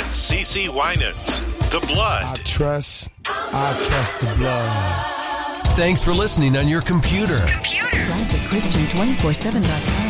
CeCe Winans, The Blood. I trust the blood. Thanks for listening on your computer. ClassicChristian247.com.